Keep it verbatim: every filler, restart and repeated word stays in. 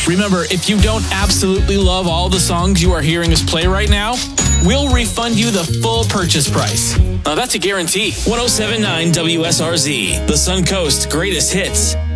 Remember, if you don't absolutely love all the songs you are hearing us play right now, we'll refund you the full purchase price. Now that's a guarantee. ten seventy-nine W S R Z, the Suncoast Greatest Hits.